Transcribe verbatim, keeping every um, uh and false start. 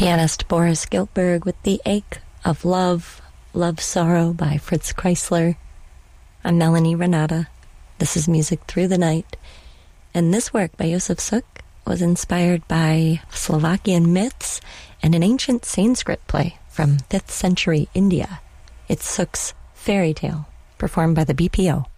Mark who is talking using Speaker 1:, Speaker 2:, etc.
Speaker 1: Pianist Boris Giltberg with The Ache of Love, Love Sorrow by Fritz Kreisler. I'm Melanie Renata. This is Music Through the Night. And this work by Josef Suk was inspired by Slovakian myths and an ancient Sanskrit play from fifth century India. It's Suk's Fairy Tale, performed by the B P O.